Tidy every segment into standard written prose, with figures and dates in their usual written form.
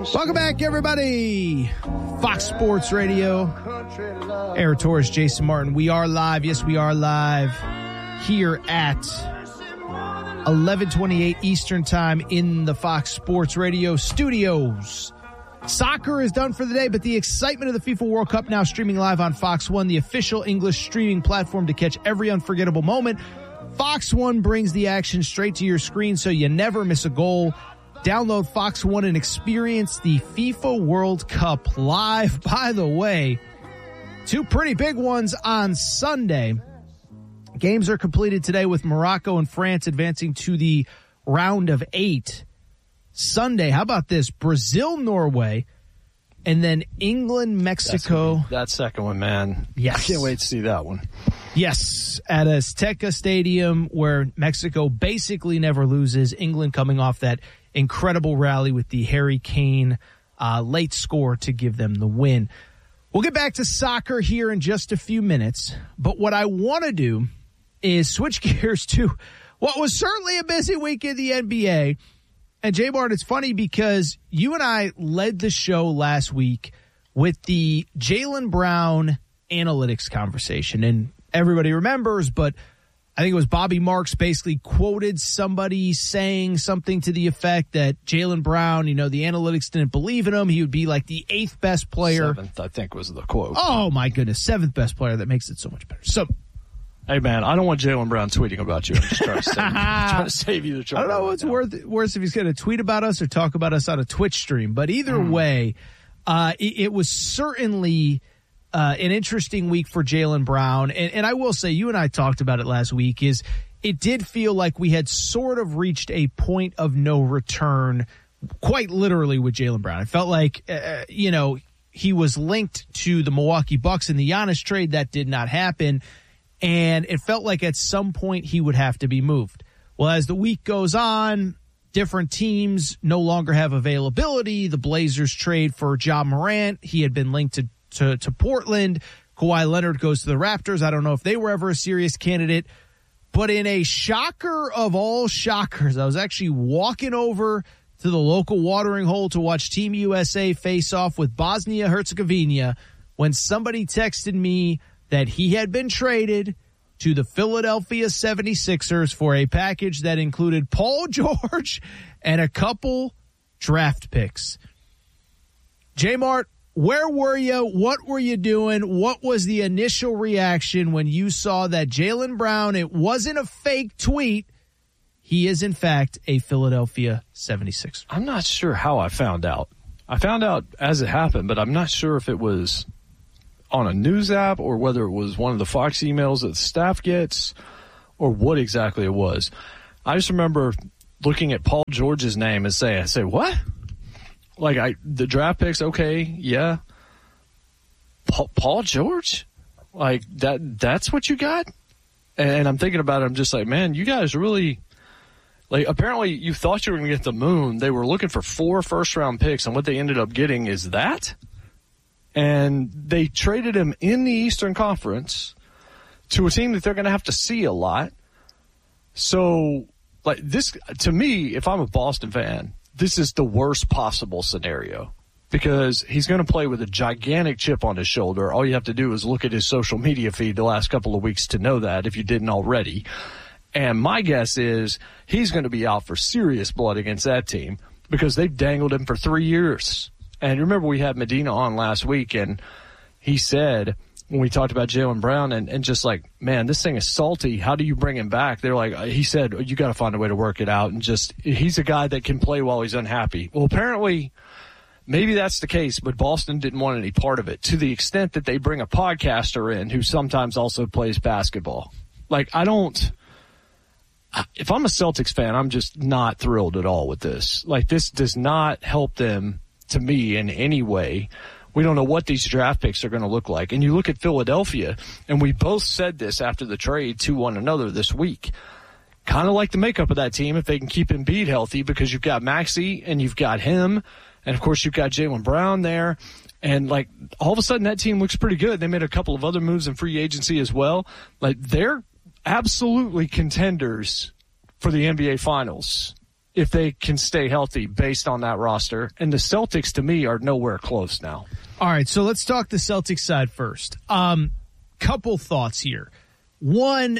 Welcome back, everybody. Fox Sports Radio. Aaron Torres, Jason Martin. We are live. Yes, we are live here at 11:28 Eastern Time in the Fox Sports Radio studios. Soccer is done for the day, but the excitement of the FIFA World Cup now streaming live on Fox One, the official English streaming platform to catch every unforgettable moment. Fox One brings the action straight to your screen so you never miss a goal. Download Fox One and experience the FIFA World Cup live. By the way, two pretty big ones on Sunday. Games are completed today with Morocco and France advancing to the round of 8. Sunday, how about this? Brazil, Norway, and then England, Mexico. That second one, man. Yes. I can't wait to see that one. Yes, at Azteca Stadium, where Mexico basically never loses. England coming off that incredible rally with the Harry Kane late score to give them the win. We'll get back to soccer here in just a few minutes, but what I want to do is switch gears to what was certainly a busy week in the NBA. And J-Bart, it's funny because you and I led the show last week with the Jaylen Brown analytics conversation, and everybody remembers, but I think it was Bobby Marks basically quoted somebody saying something to the effect that Jaylen Brown, the analytics didn't believe in him. He would be like the 8th best player. 7th, I think, was the quote. Oh, my goodness. 7th best player. That makes it so much better. So, hey, man, I don't want Jaylen Brown tweeting about you. I'm just trying to save you the trouble. I don't know what's worse if he's going to tweet about us or talk about us on a Twitch stream. But either way, it was certainly an interesting week for Jaylen Brown. And I will say, you and I talked about it last week, is it did feel like we had sort of reached a point of no return, quite literally, with Jaylen Brown. It felt like, he was linked to the Milwaukee Bucks in the Giannis trade. That did not happen. And it felt like at some point he would have to be moved. Well, as the week goes on, different teams no longer have availability. The Blazers trade for Ja Morant. He had been linked to Portland. Kawhi Leonard goes to the Raptors. I don't know if they were ever a serious candidate. But in a shocker of all shockers, I was actually walking over to the local watering hole to watch Team USA face off with Bosnia-Herzegovina when somebody texted me that he had been traded to the Philadelphia 76ers for a package that included Paul George and a couple draft picks. J-Mart, where were you? What were you doing? What was the initial reaction when you saw that Jaylen Brown, it wasn't a fake tweet, he is in fact a Philadelphia 76er? I'm not sure how I found out. I found out as it happened, but I'm not sure if it was on a news app or whether it was one of the Fox emails that the staff gets or what exactly it was. I just remember looking at Paul George's name and I say, what? Like, the draft picks, okay, yeah. Paul George? Like, that's what you got? And I'm thinking about it, I'm just like, man, you guys really, like, apparently you thought you were going to get the moon. They were looking for 4 first-round picks, and what they ended up getting is that? And they traded him in the Eastern Conference to a team that they're going to have to see a lot. So, like, this, to me, if I'm a Boston fan, this is the worst possible scenario because he's going to play with a gigantic chip on his shoulder. All you have to do is look at his social media feed the last couple of weeks to know that if you didn't already. And my guess is he's going to be out for serious blood against that team because they've dangled him for 3 years. And remember, we had Medina on last week, and he said, when we talked about Jaylen Brown, and just like, man, this thing is salty. How do you bring him back? They're like, he said, you got to find a way to work it out. And just, he's a guy that can play while he's unhappy. Well, apparently, maybe that's the case, but Boston didn't want any part of it to the extent that they bring a podcaster in who sometimes also plays basketball. Like, if I'm a Celtics fan, I'm just not thrilled at all with this. Like, this does not help them, to me, in any way. We don't know what these draft picks are going to look like. And you look at Philadelphia, and we both said this after the trade to one another this week. Kind of like the makeup of that team if they can keep Embiid healthy because you've got Maxey and you've got him. And, of course, you've got Jaylen Brown there. And, like, all of a sudden that team looks pretty good. They made a couple of other moves in free agency as well. Like, they're absolutely contenders for the NBA Finals. if they can stay healthy based on that roster. And the Celtics, to me, are nowhere close now. All right, so let's talk the Celtics side first. Couple thoughts here. One,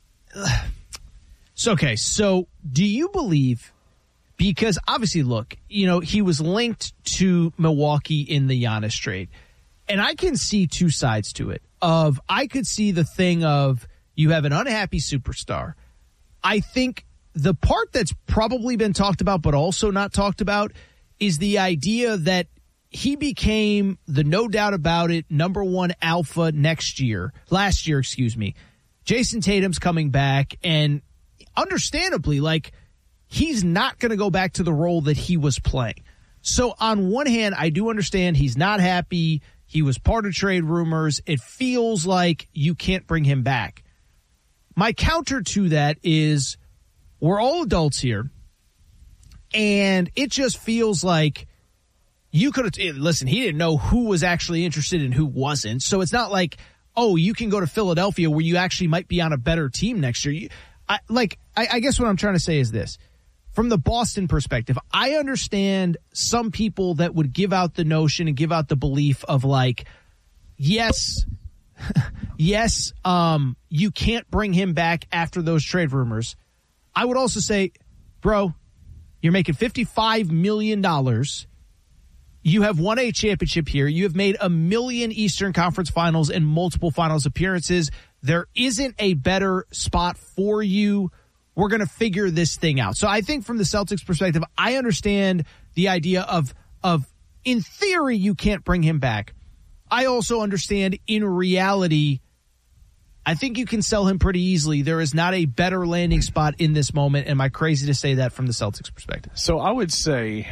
so do you believe, because obviously, look, he was linked to Milwaukee in the Giannis trade, and I can see two sides to it. I could see the thing of you have an unhappy superstar. I think the part that's probably been talked about but also not talked about is the idea that he became the no doubt about it number one alpha last year. Jason Tatum's coming back, and understandably, he's not going to go back to the role that he was playing. So on one hand, I do understand he's not happy. He was part of trade rumors. It feels like you can't bring him back. My counter to that is we're all adults here, and it just feels like you could have – listen, he didn't know who was actually interested and who wasn't. So it's not like, oh, you can go to Philadelphia where you actually might be on a better team next year. I guess what I'm trying to say is this. From the Boston perspective, I understand some people that would give out the notion and give out the belief of yes, you can't bring him back after those trade rumors. I would also say, bro, you're making $55 million. You have won a championship here. You have made 1 million Eastern Conference Finals and multiple finals appearances. There isn't a better spot for you. We're going to figure this thing out. So I think from the Celtics perspective, I understand the idea of in theory, you can't bring him back. I also understand in reality, I think you can sell him pretty easily. There is not a better landing spot in this moment. Am I crazy to say that from the Celtics perspective? So I would say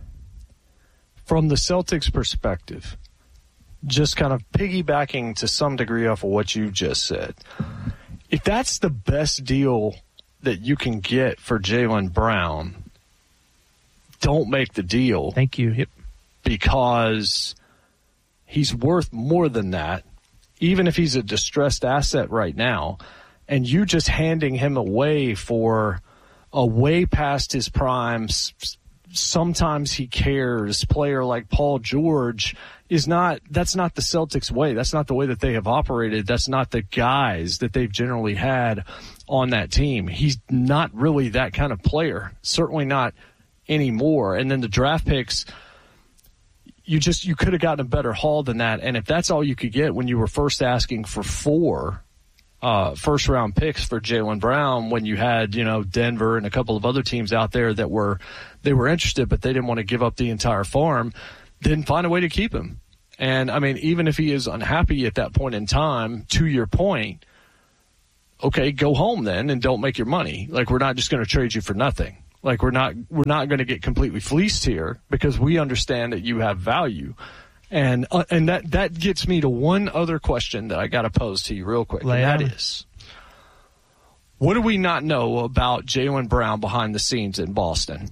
from the Celtics perspective, just kind of piggybacking to some degree off of what you just said, if that's the best deal that you can get for Jaylen Brown, don't make the deal. Thank you. Yep. Because he's worth more than that, even if he's a distressed asset right now, and you just handing him away for a way past his prime, sometimes he cares player like Paul George that's not the Celtics way. That's not the way that they have operated. That's not the guys that they've generally had on that team. He's not really that kind of player, certainly not anymore. And then the draft picks, you could have gotten a better haul than that. And if that's all you could get when you were first asking for 4 first-round picks for Jaylen Brown, when you had, Denver and a couple of other teams out there that were interested, but they didn't want to give up the entire farm, then find a way to keep him. And, even if he is unhappy at that point in time, to your point, okay, go home then and don't make your money. We're not just going to trade you for nothing. We're not going to get completely fleeced here, because we understand that you have value. And that gets me to one other question that I got to pose to you real quick. And that is, what do we not know about Jaylen Brown behind the scenes in Boston?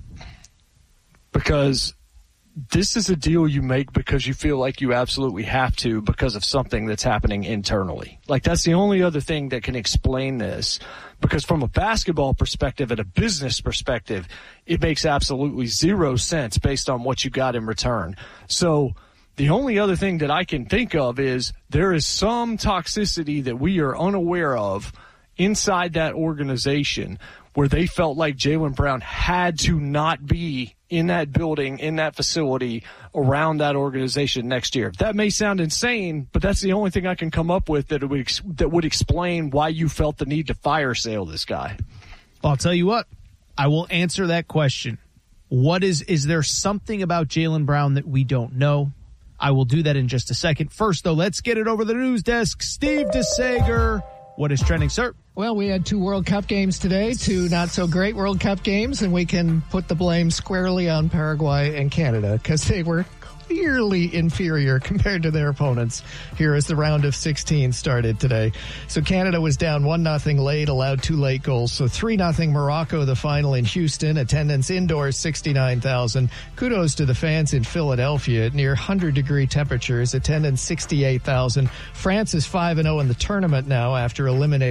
Because this is a deal you make because you feel like you absolutely have to because of something that's happening internally. That's the only other thing that can explain this. Because from a basketball perspective and a business perspective, it makes absolutely zero sense based on what you got in return. So the only other thing that I can think of is there is some toxicity that we are unaware of inside that organization where they felt like Jaylen Brown had to not be in that building, in that facility, around that organization next year. That may sound insane, but that's the only thing I can come up with that would explain why you felt the need to fire sale this guy. Well, I'll tell you what. I will answer that question. Is there something about Jaylen Brown that we don't know? I will do that in just a second. First, though, let's get it over the news desk. Steve DeSager, what is trending, sir? Well, we had 2 World Cup games today, 2 not-so-great World Cup games, and we can put the blame squarely on Paraguay and Canada because they were clearly inferior compared to their opponents here as the round of 16 started today. So Canada was down 1-0 late, allowed 2 late goals. So 3-0 Morocco, the final in Houston. Attendance indoors, 69,000. Kudos to the fans in Philadelphia at near 100-degree temperatures. Attendance, 68,000. France is 5-0 in the tournament now after eliminating Paraguay.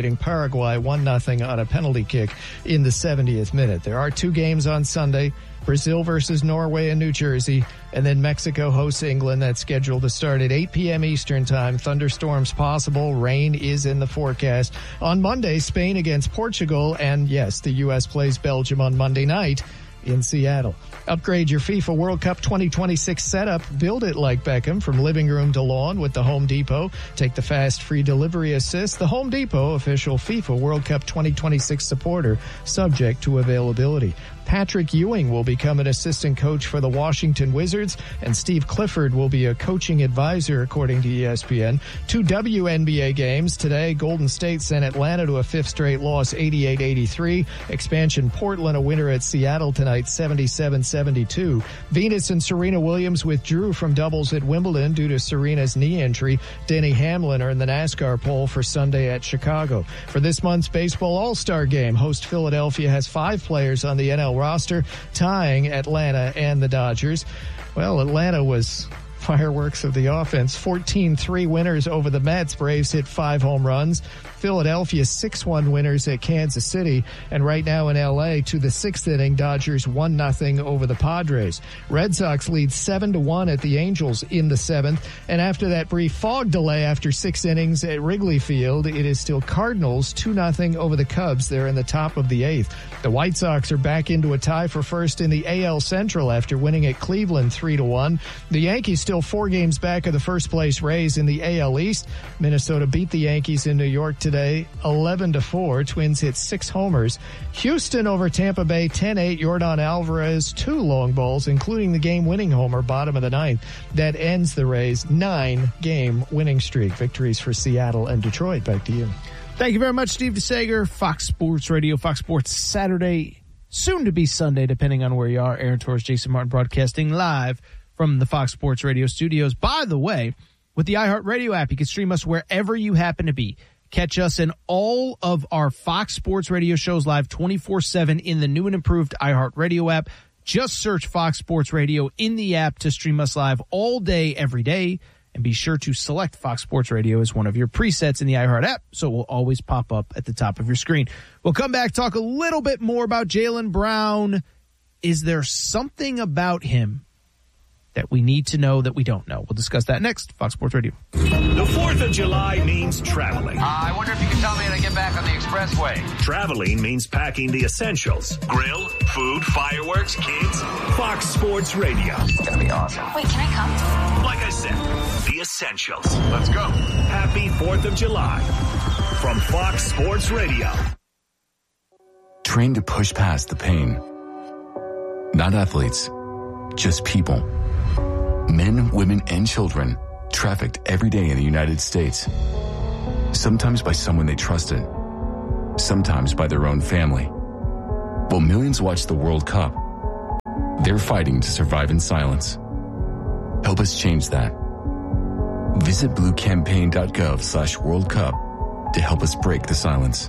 Paraguay 1-0 on a penalty kick in the 70th minute. There are 2 games on Sunday. Brazil versus Norway in New Jersey, and then Mexico hosts England. That's scheduled to start at 8 p.m. Eastern time. Thunderstorms possible. Rain is in the forecast. On Monday, Spain against Portugal, and yes, the U.S. plays Belgium on Monday night in Seattle. Upgrade your FIFA World Cup 2026 setup. Build it like Beckham from living room to lawn with the Home Depot. Take the fast free delivery assist. The Home Depot, official FIFA World Cup 2026 supporter, subject to availability. Patrick Ewing will become an assistant coach for the Washington Wizards, and Steve Clifford will be a coaching advisor, according to ESPN. 2 WNBA games today. Golden State sent Atlanta to a 5th straight loss, 88-83. Expansion Portland a winner at Seattle tonight, 77-72. Venus and Serena Williams withdrew from doubles at Wimbledon due to Serena's knee injury. Denny Hamlin are in the NASCAR pole for Sunday at Chicago. For this month's Baseball All-Star Game, host Philadelphia has 5 players on the NL roster, tying Atlanta and the Dodgers. Well, Atlanta was fireworks of the offense. 14-3 winners over the Mets. Braves hit 5 home runs. Philadelphia 6-1 winners at Kansas City. And right now in L.A., to the 6th inning, Dodgers 1-0 over the Padres. Red Sox lead 7-1 at the Angels in the 7th. And after that brief fog delay after 6 innings at Wrigley Field, it is still Cardinals 2-0 over the Cubs. They're in the top of the 8th. The White Sox are back into a tie for first in the AL Central after winning at Cleveland 3-1. The Yankees still 4 games back of the first place Rays in the AL East. Minnesota beat the Yankees in New York today 11-4. Twins hit 6 homers. Houston over Tampa Bay 10-8. Yordan Alvarez 2 long balls, including the game-winning homer, bottom of the 9th. That ends the Rays' 9-game winning streak. Victories for Seattle and Detroit. Back to you. Thank you very much, Steve DeSager. Fox Sports Radio, Fox Sports Saturday, soon to be Sunday, depending on where you are. Aaron Torres, Jason Martin broadcasting live from the Fox Sports Radio studios. By the way, with the iHeartRadio app, you can stream us wherever you happen to be. Catch us in all of our Fox Sports Radio shows live 24/7 in the new and improved iHeartRadio app. Just search Fox Sports Radio in the app to stream us live all day, every day. And be sure to select Fox Sports Radio as one of your presets in the iHeart app, so it will always pop up at the top of your screen. We'll come back, talk a little bit more about Jaylen Brown. Is there something about him that we need to know that we don't know? We'll discuss that next. Fox Sports Radio. The 4th of July means traveling. I wonder if you can tell me how to get back on the expressway. Traveling means packing the essentials. Grill, food, fireworks, kids. Fox Sports Radio. It's going to be awesome. Wait, can I come? Like I said, the essentials. Let's go. Happy 4th of July from Fox Sports Radio. Trained to push past the pain. Not athletes, just people. Men, women, and children trafficked every day in the United States. Sometimes by someone they trusted. Sometimes by their own family. While millions watch the World Cup, they're fighting to survive in silence. Help us change that. Visit bluecampaign.gov/World Cup to help us break the silence.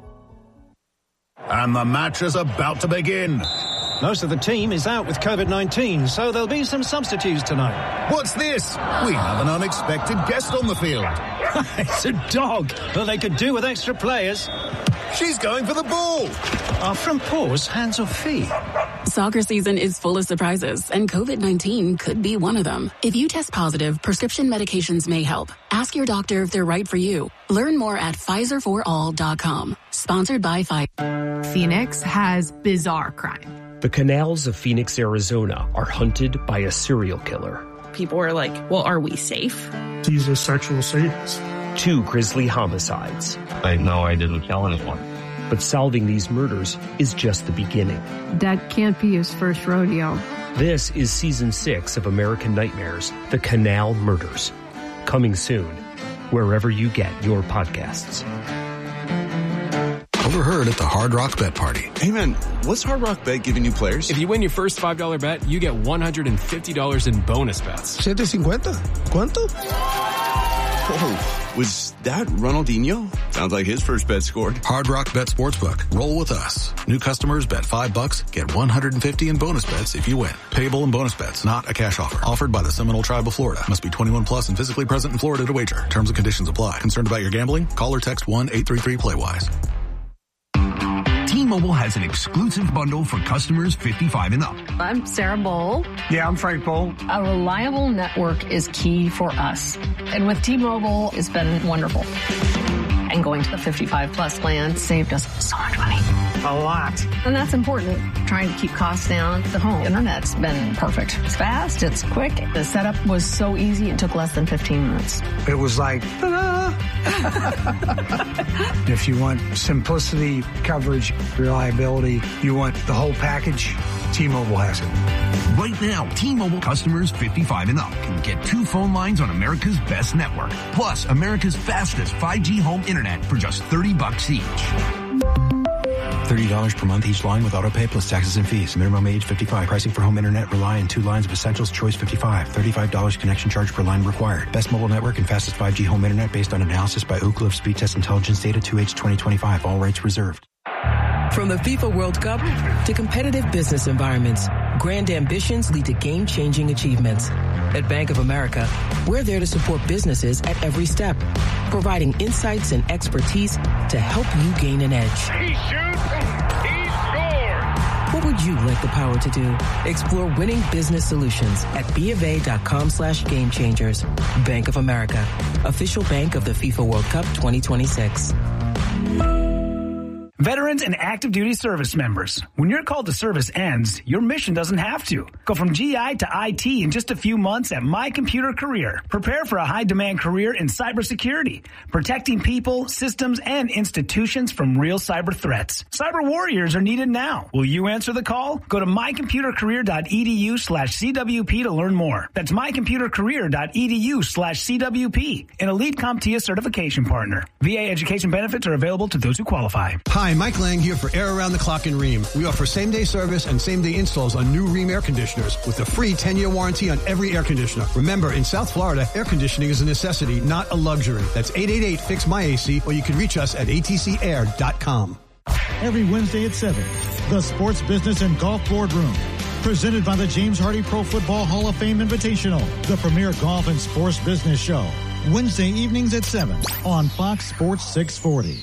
And the match is about to begin. Most of the team is out with COVID-19, so there'll be some substitutes tonight. What's this? We have an unexpected guest on the field. It's a dog, but they could do with extra players. She's going for the ball. Are front paws hands or feet? Soccer season is full of surprises, and COVID-19 could be one of them. If you test positive, prescription medications may help. Ask your doctor if they're right for you. Learn more at PfizerForAll.com. Sponsored by Pfizer. Phoenix has bizarre crime. The canals of Phoenix, Arizona are hunted by a serial killer. People were like, well, are we safe? These are sexual sadists. 2 grisly homicides. I know I didn't kill anyone. But solving these murders is just the beginning. That can't be his first rodeo. This is Season 6 of American Nightmares, The Canal Murders. Coming soon, wherever you get your podcasts. Overheard at the Hard Rock Bet Party. Hey man, what's Hard Rock Bet giving new players? If you win your first $5 bet, you get $150 in bonus bets. $750? ¿Cuánto? Whoa, was that Ronaldinho? Sounds like his first bet scored. Hard Rock Bet Sportsbook. Roll with us. New customers bet $5, get $150 in bonus bets if you win. Payable in bonus bets, not a cash offer. Offered by the Seminole Tribe of Florida. Must be 21 plus and physically present in Florida to wager. Terms and conditions apply. Concerned about your gambling? Call or text 1-833-PLAY-WISE. T-Mobile has an exclusive bundle for customers 55 and up. I'm Sarah Bowl. Yeah, I'm Frank Bowl. A reliable network is key for us. And with T-Mobile, it's been wonderful. And going to the 55 plus plan saved us so much money. A lot. And that's important. Trying to keep costs down. The home internet's been perfect. It's fast. It's quick. The setup was so easy. It took less than 15 minutes. It was like, ta-da! If you want simplicity, coverage, reliability, you want the whole package, T-Mobile has it. Right now, T-Mobile customers 55 and up can get 2 phone lines on America's best network. Plus, America's fastest 5G home internet for just $30 each. $30 per month each line with auto pay plus taxes and fees. Minimum age 55. Pricing for home internet rely on 2 lines of Essentials Choice 55. $35 connection charge per line required. Best mobile network and fastest 5G home internet based on analysis by Ookla of Speed Test Intelligence data 2H 2025. All rights reserved. From the FIFA World Cup to competitive business environments, grand ambitions lead to game-changing achievements. At Bank of America, we're there to support businesses at every step, providing insights and expertise to help you gain an edge. He shoots, he scores! What would you like the power to do? Explore winning business solutions at BofA.com/gamechangers. Bank of America, official bank of the FIFA World Cup 2026. Veterans and active duty service members, when your call to service ends, your mission doesn't have to. Go from GI to IT in just a few months at My Computer Career. Prepare for a high-demand career in cybersecurity, protecting people, systems, and institutions from real cyber threats. Cyber warriors are needed now. Will you answer the call? Go to mycomputercareer.edu/CWP to learn more. That's mycomputercareer.edu/CWP, an elite CompTIA certification partner. VA education benefits are available to those who qualify. Hi, Mike Lang here for Air Around the Clock in Rheem. We offer same-day service and same-day installs on new Rheem air conditioners with a free 10-year warranty on every air conditioner. Remember, in South Florida, air conditioning is a necessity, not a luxury. That's 888-FIX-MY-AC, or you can reach us at atcair.com. Every Wednesday at 7, the Sports Business and Golf Boardroom. Presented by the James Hardy Pro Football Hall of Fame Invitational, the premier golf and sports business show. Wednesday evenings at 7 on Fox Sports 640.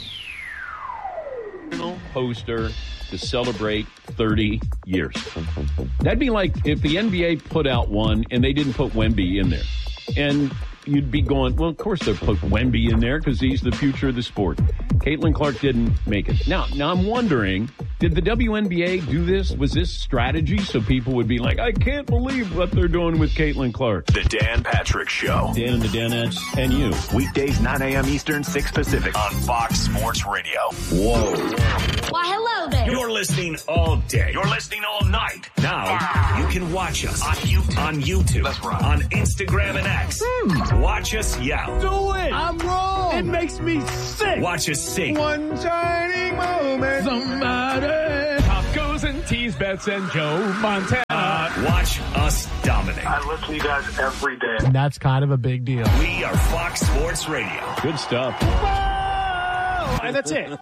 Poster to celebrate 30 years. That'd be like if the NBA put out one and they didn't put Wemby in there. And you'd be going, well, of course they'll put Wemby in there because he's the future of the sport. Caitlin Clark didn't make it. Now I'm wondering, did the WNBA do this? Was this strategy so people would be like, I can't believe what they're doing with Caitlin Clark? The Dan Patrick Show. Dan and the Danettes and you. Weekdays 9 a.m. Eastern, 6 Pacific on Fox Sports Radio. Whoa. Why, hello there. You're listening all day. You're listening all night. Now, you can watch us on YouTube. That's right. On Instagram and X. Watch us yell. Do it. I'm wrong. It makes me sick. Watch us sing. One shining moment. Somebody. Pop goes and tease bets and Joe Montana. Watch us dominate. I listen to you guys every day. And that's kind of a big deal. We are Fox Sports Radio. Good stuff. Whoa! And that's it.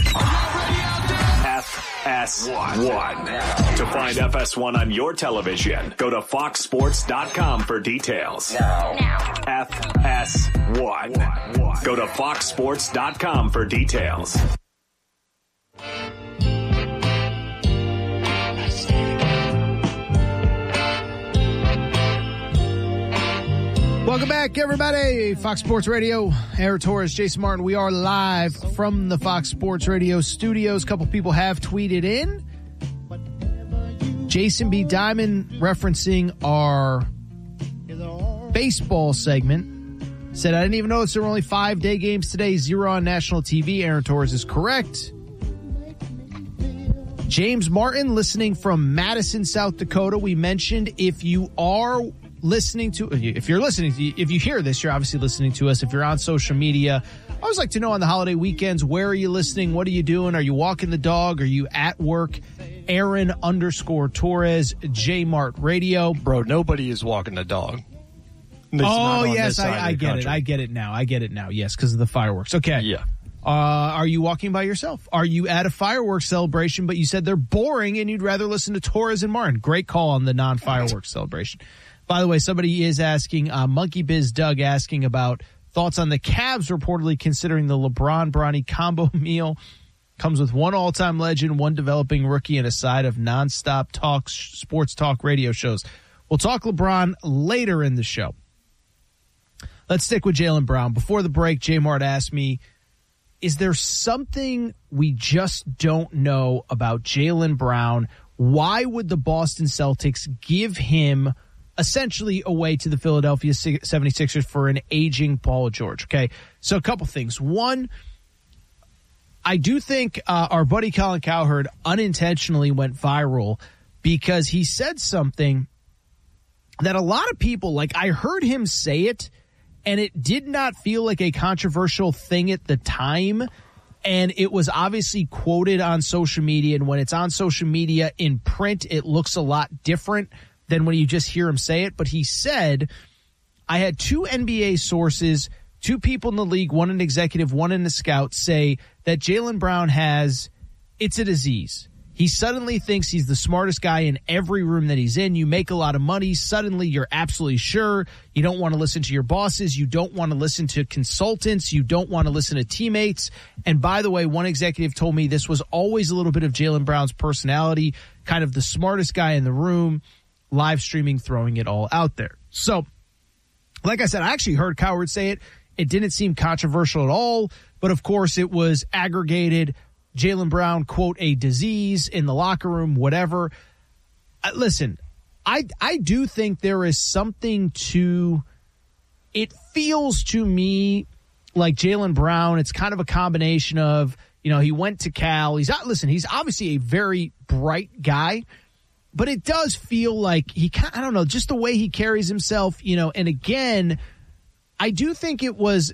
FS1. To find FS1 on your television, go to foxsports.com for details. Now. FS1. Go to foxsports.com for details. Welcome back, everybody. Fox Sports Radio, Aaron Torres, Jason Martin. We are live from the Fox Sports Radio studios. A couple people have tweeted in. Jason B. Diamond, referencing our baseball segment, said, I didn't even notice there were only 5-day games today, 0 on national TV. Aaron Torres is correct. James Martin, listening from Madison, South Dakota. We mentioned if you hear this, you're obviously listening to us. If you're on social media, I always like to know on the holiday weekends, where are you listening? What are you doing? Are you walking the dog? Are you at work? Aaron_Torres, J Mart Radio. Bro, nobody is walking the dog. Oh, yes, I get it. I get it now. Yes, because of the fireworks. Okay. Yeah. Are you walking by yourself? Are you at a fireworks celebration, but you said they're boring and you'd rather listen to Torres and Martin? Great call on the non-fireworks celebration. By the way, somebody is asking, Monkey Biz Doug asking about thoughts on the Cavs reportedly considering the LeBron-Bronny combo meal. Comes with one all-time legend, one developing rookie, and a side of nonstop sports talk radio shows. We'll talk LeBron later in the show. Let's stick with Jaylen Brown. Before the break, J Mart asked me, is there something we just don't know about Jaylen Brown? Why would the Boston Celtics give him essentially away to the Philadelphia 76ers for an aging Paul George? Okay, so a couple things. One, I do think our buddy Colin Cowherd unintentionally went viral because he said something that a lot of people, like I heard him say it, and it did not feel like a controversial thing at the time. And it was obviously quoted on social media. And when it's on social media in print, it looks a lot different than when you just hear him say it. But he said, I had two NBA sources, two people in the league, one an executive, one in a scout, say that Jaylen Brown it's a disease. He suddenly thinks he's the smartest guy in every room that he's in. You make a lot of money. Suddenly you're absolutely sure. You don't want to listen to your bosses. You don't want to listen to consultants. You don't want to listen to teammates. And by the way, one executive told me this was always a little bit of Jaylen Brown's personality, kind of the smartest guy in the room, live streaming, throwing it all out there. So, like I said, I actually heard Cowherd say it. It didn't seem controversial at all, but of course it was aggregated. Jaylen Brown, quote, a disease in the locker room, whatever. Listen, I do think there is something to it. Feels to me like Jaylen Brown, it's kind of a combination of, he went to Cal. He's obviously a very bright guy, but it does feel like I don't know, just the way he carries himself, and again, I do think it was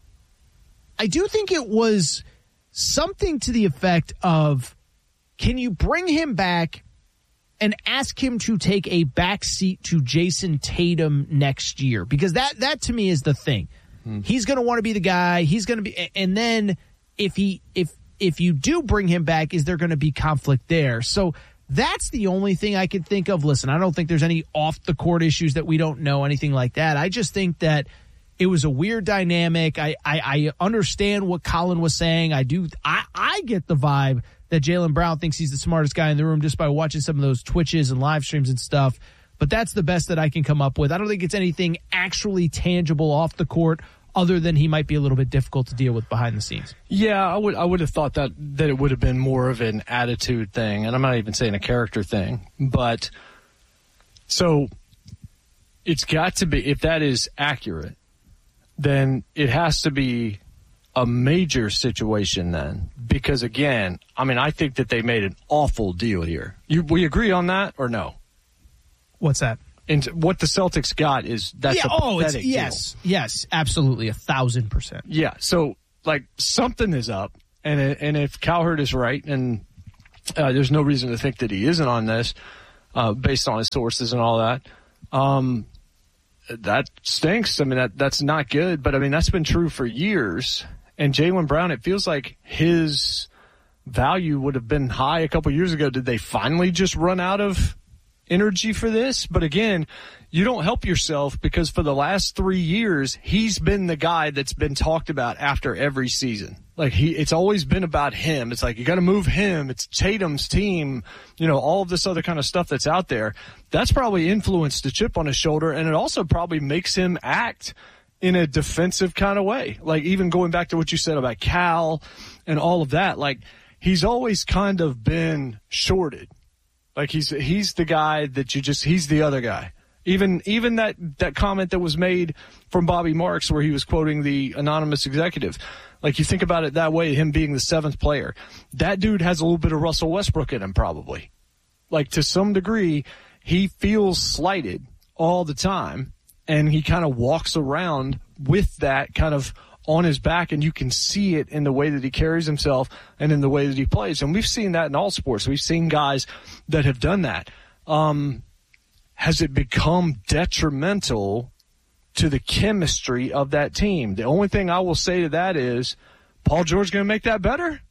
something to the effect of, can you bring him back and ask him to take a back seat to Jason Tatum next year? Because that to me is the thing. He's going to want to be the guy. He's going to be, and then if you do bring him back, is there going to be conflict there? So that's the only thing I could think of. Listen, I don't think there's any off the court issues that we don't know, anything like that. I just think that it was a weird dynamic. I understand what Colin was saying. I get the vibe that Jaylen Brown thinks he's the smartest guy in the room just by watching some of those Twitches and live streams and stuff. But that's the best that I can come up with. I don't think it's anything actually tangible off the court other than he might be a little bit difficult to deal with behind the scenes. Yeah, I would have thought that it would have been more of an attitude thing, and I'm not even saying a character thing. But so it's got to be, if that is accurate, then it has to be a major situation then. Because, again, I think that they made an awful deal here. We agree on that or no? What's that? And what the Celtics got that's a pathetic deal. Yes, absolutely, 1,000%. Yeah, so, something is up. And if Cowherd is right, and there's no reason to think that he isn't on this, based on his sources and all that, that stinks. That's not good, but that's been true for years. And Jaylen Brown, it feels like his value would have been high a couple years ago. Did they finally just run out of energy for this? But again, you don't help yourself, because for the last 3 years, he's been the guy that's been talked about after every season. It's always been about him. It's you got to move him. It's Tatum's team, all of this other kind of stuff that's out there. That's probably influenced the chip on his shoulder, and it also probably makes him act in a defensive kind of way. Even going back to what you said about Cal and all of that, he's always kind of been shorted. He's the guy that he's the other guy. Even that comment that was made from Bobby Marks where he was quoting the anonymous executive. You think about it that way, him being the seventh player. That dude has a little bit of Russell Westbrook in him probably. To some degree, he feels slighted all the time, and he kind of walks around with that kind of on his back, and you can see it in the way that he carries himself and in the way that he plays. And we've seen that in all sports. We've seen guys that have done that. Has it become detrimental to the chemistry of that team. The only thing I will say to that is, Paul George going to make that better?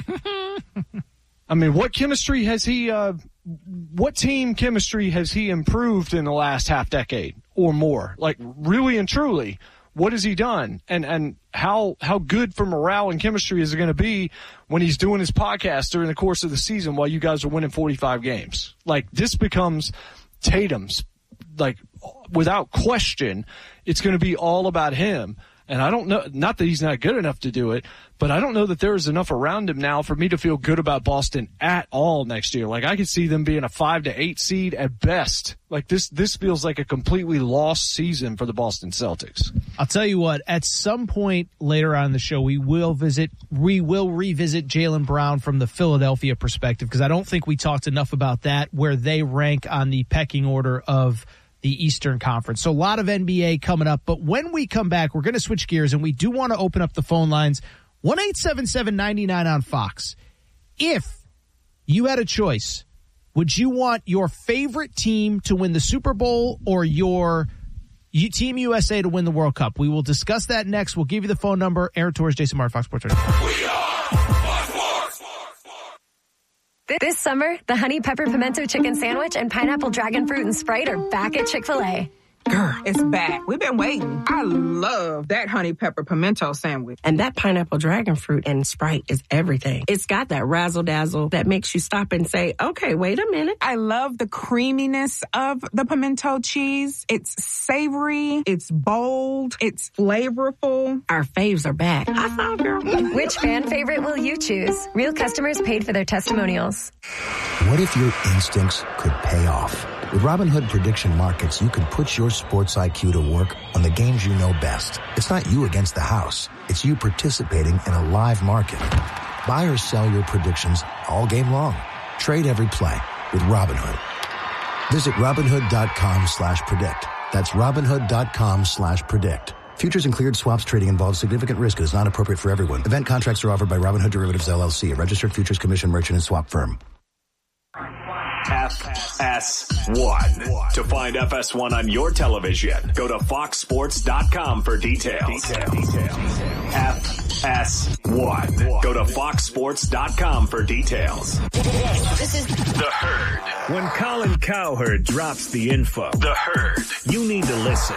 I mean, what chemistry has he, what team chemistry has he improved in the last half decade or more? Like, really and truly, what has he done? And how good for morale and chemistry is it going to be when he's doing his podcast during the course of the season while you guys are winning 45 games? Like, this becomes Tatum's, like, without question, it's going to be all about him. And I don't know, not that he's not good enough to do it, but I don't know that there is enough around him now for me to feel good about Boston at all next year. Like, I could see them being a 5 to 8 seed at best. Like, this feels like a completely lost season for the Boston Celtics. I'll tell you what, at some point later on in the show, we will revisit Jaylen Brown from the Philadelphia perspective, because I don't think we talked enough about that, where they rank on the pecking order of the Eastern Conference. So a lot of NBA coming up. But when we come back, we're going to switch gears, and we do want to open up the phone lines. 1-877-99 on Fox. If you had a choice, would you want your favorite team to win the Super Bowl or your Team USA to win the World Cup? We will discuss that next. We'll give you the phone number. Aaron Torres, Jason Martin, Fox Sports Radio. This summer, the Honey Pepper Pimento Chicken Sandwich and Pineapple Dragon Fruit and Sprite are back at Chick-fil-A. Girl, it's back. We've been waiting. I love that Honey Pepper Pimento Sandwich. And that Pineapple Dragon Fruit and Sprite is everything. It's got that razzle-dazzle that makes you stop and say, okay, wait a minute. I love the creaminess of the pimento cheese. It's savory. It's bold. It's flavorful. Our faves are back. I saw, girl. Which fan favorite will you choose? Real customers paid for their testimonials. What if your instincts could pay off? With Robinhood Prediction Markets, you can put your sports IQ to work on the games you know best. It's not you against the house. It's you participating in a live market. Buy or sell your predictions all game long. Trade every play with Robinhood. Visit Robinhood.com/predict. That's Robinhood.com/predict. Futures and cleared swaps trading involves significant risk and is not appropriate for everyone. Event contracts are offered by Robinhood Derivatives LLC, a registered futures commission merchant and swap firm. FS1. To find FS1 on your television, go to foxsports.com for details. FS1. Go to foxsports.com for details. This is The Herd. When Colin Cowherd drops the info, The Herd, you need to listen.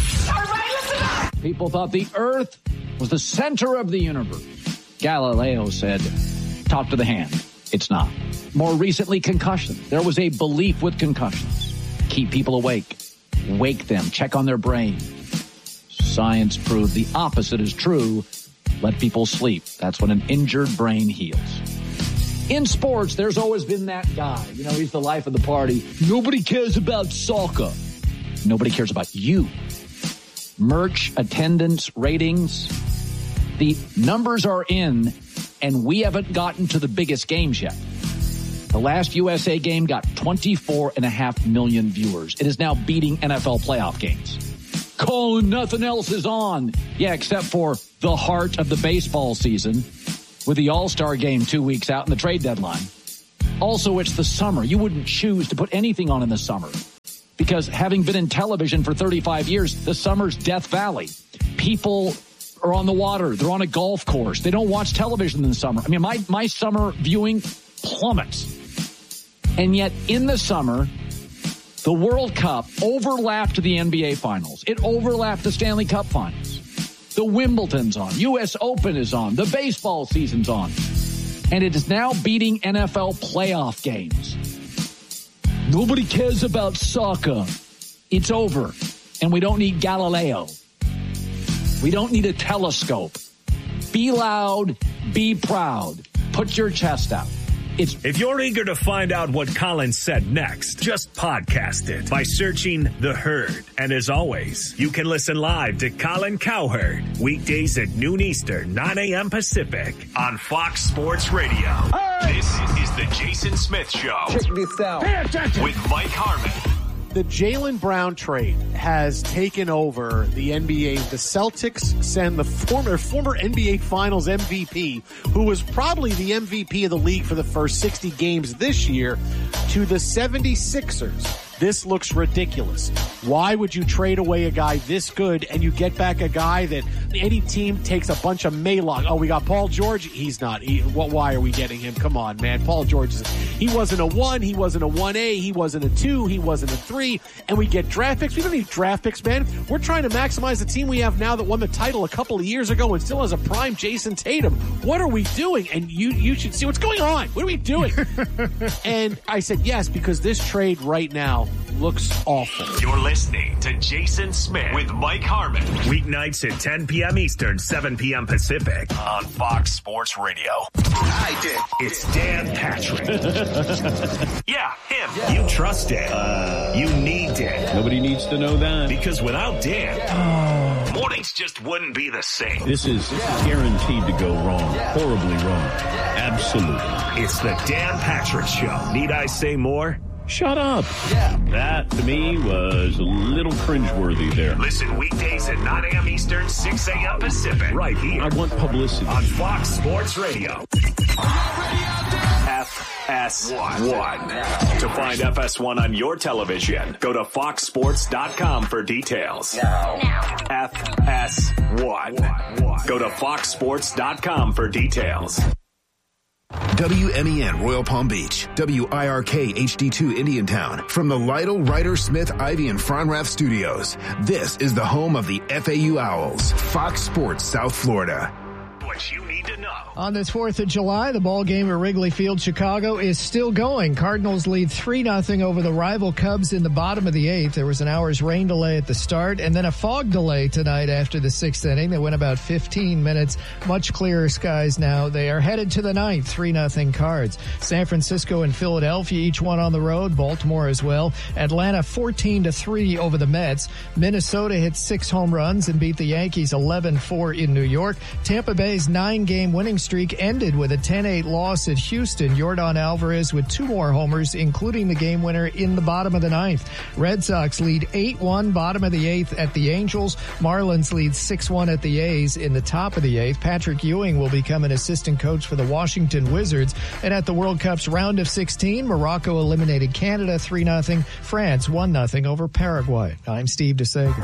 People thought the Earth was the center of the universe. Galileo said, talk to the hand. It's not. More recently, concussions. There was a belief with concussions. Keep people awake. Wake them. Check on their brain. Science proved the opposite is true. Let people sleep. That's when an injured brain heals. In sports, there's always been that guy. You know, he's the life of the party. Nobody cares about soccer. Nobody cares about you. Merch, attendance, ratings. The numbers are in, and we haven't gotten to the biggest games yet. The last USA game got 24.5 million viewers. It is now beating NFL playoff games. Colin, nothing else is on. Yeah, except for the heart of the baseball season with the All-Star game 2 weeks out and the trade deadline. Also, it's the summer. You wouldn't choose to put anything on in the summer because having been in television for 35 years, the summer's Death Valley. People are on the water. They're on a golf course. They don't watch television in the summer. I mean, my summer viewing plummets. And yet in the summer, the World Cup overlapped the NBA Finals. It overlapped the Stanley Cup Finals. The Wimbledon's on. U.S. Open is on. The baseball season's on. And it is now beating NFL playoff games. Nobody cares about soccer. It's over. And we don't need Galileo. We don't need a telescope. Be loud. Be proud. Put your chest out. If you're eager to find out what Colin said next, just podcast it by searching The Herd. And as always, you can listen live to Colin Cowherd weekdays at noon Eastern, 9 a.m. Pacific on Fox Sports Radio. Hey! This is the Jason Smith Show. Check this out. With Mike Harmon. The Jaylen Brown trade has taken over the NBA. The Celtics send the former NBA Finals MVP, who was probably the MVP of the league for the first 60 games this year, to the 76ers. This looks ridiculous. Why would you trade away a guy this good and you get back a guy that any team takes a bunch of Maylog? Oh, we got Paul George. He's not. Why are we getting him? Come on, man. Paul George, he wasn't a 1. He wasn't a 1A. He wasn't a 2. He wasn't a 3. And we get draft picks. We don't need draft picks, man. We're trying to maximize the team we have now that won the title a couple of years ago and still has a prime Jason Tatum. What are we doing? And you should see what's going on. What are we doing? And I said yes, because this trade right now looks awful. You're listening to Jason Smith with Mike Harmon. Weeknights at 10 p.m. Eastern, 7 p.m. Pacific on Fox Sports Radio. I did. It's Dan Patrick. Yeah, him. Yeah. You trust it. You need Dan. Nobody needs to know that. Because without Dan, mornings just wouldn't be the same. This is guaranteed to go wrong. Horribly wrong. Absolutely. It's the Dan Patrick Show. Need I say more? Shut up. Yeah. That, to me, was a little cringeworthy there. Listen weekdays at 9 a.m. Eastern, 6 a.m. Pacific. Right here. I want publicity. On Fox Sports Radio. FS1. To find FS1 on your television, go to foxsports.com for details. Now. FS1. Go to foxsports.com for details. WMEN Royal Palm Beach, WIRK HD2 Indiantown, from the Lytle, Ryder, Smith, Ivy, and Fronrath Studios. This is the home of the FAU Owls, Fox Sports South Florida. What you need to know. On this 4th of July, the ball game at Wrigley Field, Chicago, is still going. Cardinals lead 3-0 over the rival Cubs in the bottom of the 8th. There was an hour's rain delay at the start and then a fog delay tonight after the 6th inning. They went about 15 minutes. Much clearer skies now. They are headed to the 9th, 3-0 Cards. San Francisco and Philadelphia, each one on the road. Baltimore as well. Atlanta 14-3 over the Mets. Minnesota hit 6 home runs and beat the Yankees 11-4 in New York. Tampa Bay's 9-game winning streak ended with a 10-8 loss at Houston. Yordan Alvarez with 2 more homers, including the game winner in the bottom of the 9th. Red Sox lead 8-1, bottom of the 8th at the Angels. Marlins lead 6-1 at the A's in the top of the 8th. Patrick Ewing will become an assistant coach for the Washington Wizards. And at the World Cup's round of 16, Morocco eliminated Canada 3-0. France 1-0 over Paraguay. I'm Steve DeSager.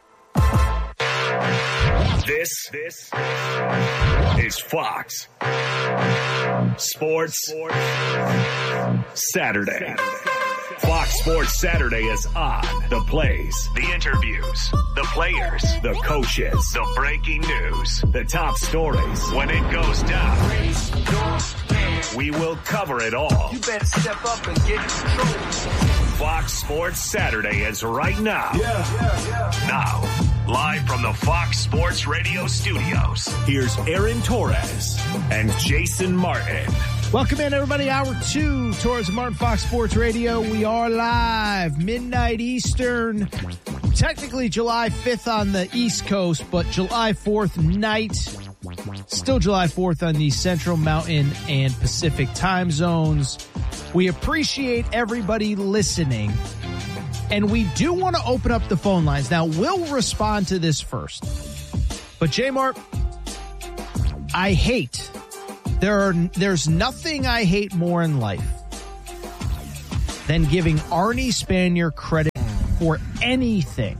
This is Fox Sports Saturday. Fox Sports Saturday is on. The plays, the interviews, the players, the coaches, the breaking news, the top stories. When it goes down, we will cover it all. You better step up and get in control. Fox Sports Saturday is right now. Now, live from the Fox Sports Radio studios, here's Aaron Torres and Jason Martin. Welcome in, everybody. Hour 2, Torres and Martin, Fox Sports Radio. We are live, midnight Eastern. Technically July 5th on the East Coast, but July 4th night. Still July 4th on the Central, Mountain, and Pacific time zones. We appreciate everybody listening. And we do want to open up the phone lines. Now, we'll respond to this first. But, J-Mart, I hate... There's nothing I hate more in life than giving Arnie Spanier credit for anything.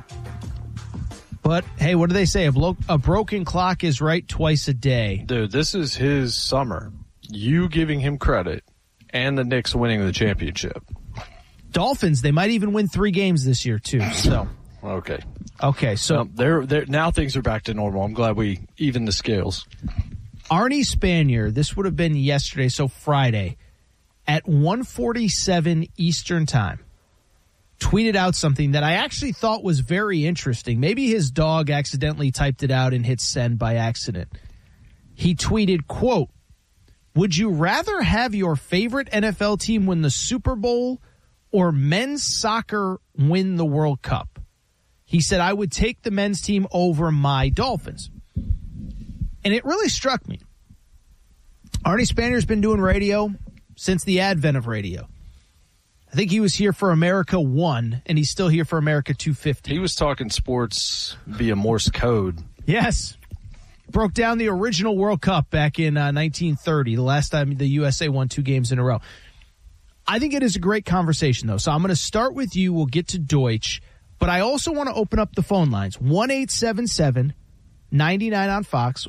But, hey, what do they say? A broken clock is right twice a day. Dude, this is his summer. You giving him credit and the Knicks winning the championship. Dolphins, they might even win 3 games this year, too. So Okay, so they're now things are back to normal. I'm glad we evened the scales. Arnie Spanier, this would have been yesterday, so Friday, at 1:47 Eastern Time, tweeted out something that I actually thought was very interesting. Maybe his dog accidentally typed it out and hit send by accident. He tweeted, quote, "Would you rather have your favorite NFL team win the Super Bowl or men's soccer win the World Cup?" He said, "I would take the men's team over my Dolphins." And it really struck me. Arnie Spanier's been doing radio since the advent of radio. I think he was here for America 1, and he's still here for America 250. He was talking sports via Morse code. Yes. Broke down the original World Cup back in 1930, the last time the USA won 2 games in a row. I think it is a great conversation, though. So I'm going to start with you. We'll get to Deutsch. But I also want to open up the phone lines. 1-877-99 on Fox.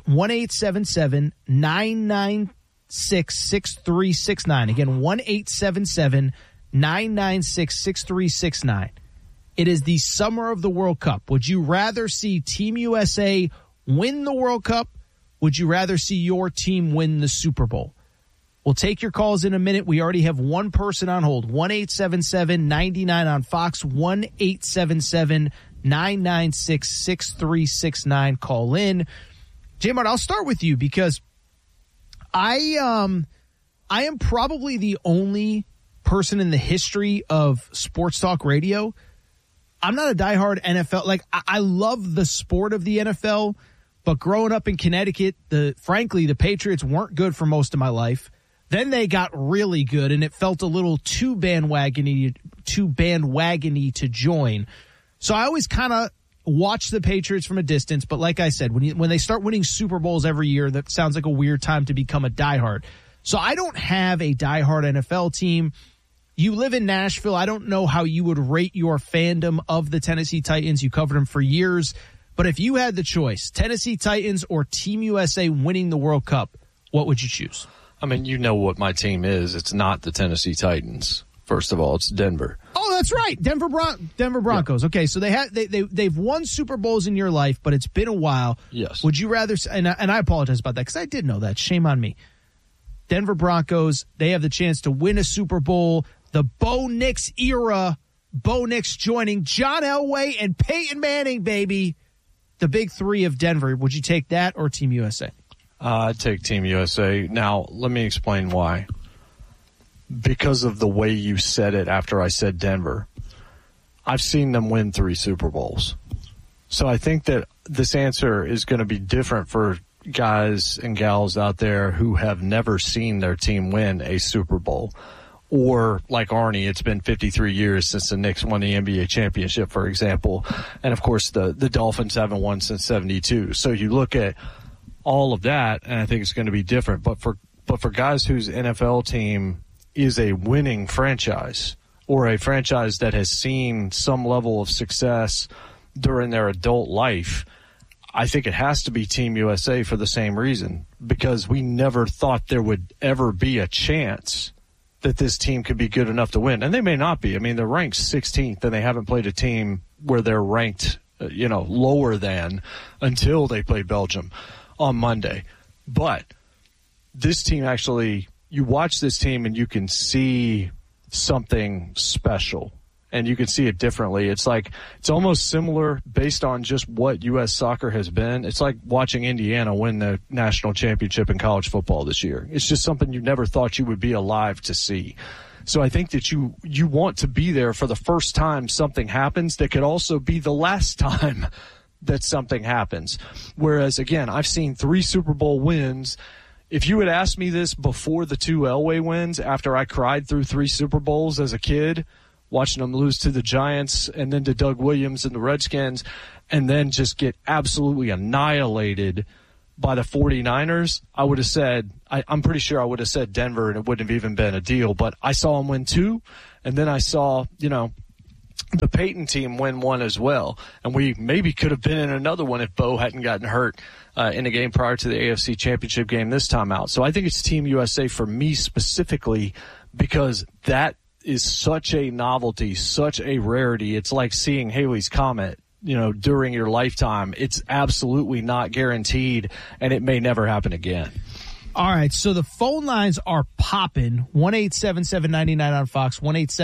1-877-996-6369. Again, 1-877-996-6369. It is the summer of the World Cup. Would you rather see Team USA win the World Cup? Would you rather see your team win the Super Bowl? We'll take your calls in a minute. We already have one person on hold. 1-877-99 on Fox. 1-877-996-6369. Call in. J-Mart, I'll start with you because I am probably the only person in the history of sports talk radio. I'm not a diehard NFL. Like, I love the sport of the NFL, but growing up in Connecticut, frankly, the Patriots weren't good for most of my life. Then they got really good, and it felt a little too bandwagony to join. So I always kind of watch the Patriots from a distance. But like I said, when they start winning Super Bowls every year, that sounds like a weird time to become a diehard. So I don't have a diehard NFL team. You live in Nashville. I don't know how you would rate your fandom of the Tennessee Titans. You covered them for years. But if you had the choice, Tennessee Titans or Team USA winning the World Cup, what would you choose? I mean, you know what my team is. It's not the Tennessee Titans. First of all, it's Denver. Oh, that's right. Denver Broncos. Yeah. Okay, so they've won Super Bowls in your life, but it's been a while. Yes. Would you rather, and I apologize about that because I did know that. Shame on me. Denver Broncos, they have the chance to win a Super Bowl. The Bo Nix era, Bo Nix joining John Elway and Peyton Manning, baby. The big three of Denver. Would you take that or Team USA? I'd take Team USA. Now, let me explain why. Because of the way you said it after I said Denver, I've seen them win 3 Super Bowls. So I think that this answer is going to be different for guys and gals out there who have never seen their team win a Super Bowl. Or, like Arnie, it's been 53 years since the Knicks won the NBA championship, for example. And, of course, the Dolphins haven't won since 72. So you look at all of that, and I think it's going to be different. But for guys whose NFL team is a winning franchise or a franchise that has seen some level of success during their adult life, I think it has to be Team USA for the same reason, because we never thought there would ever be a chance that this team could be good enough to win. And they may not be. I mean, they're ranked 16th, and they haven't played a team where they're ranked, lower than until they play Belgium on Monday. But this team actually, you watch this team and you can see something special. And you can see it differently. It's almost similar based on just what U.S. soccer has been. It's like watching Indiana win the national championship in college football this year. It's just something you never thought you would be alive to see. So I think that you want to be there for the first time something happens that could also be the last time that something happens. Whereas, again, I've seen 3 Super Bowl wins. If you had asked me this before the 2 Elway wins, after I cried through 3 Super Bowls as a kid, watching them lose to the Giants and then to Doug Williams and the Redskins, and then just get absolutely annihilated by the 49ers, I would have said, I'm pretty sure I would have said Denver, and it wouldn't have even been a deal. But I saw them win 2, and then I saw, the Peyton team win 1 as well. And we maybe could have been in another one if Bo hadn't gotten hurt in the game prior to the AFC Championship game this time out. So I think it's Team USA for me specifically, because that is such a novelty, such a rarity. It's like seeing Halley's Comet, during your lifetime. It's absolutely not guaranteed, and it may never happen again. All right, so the phone lines are popping. 1-877-99 on Fox,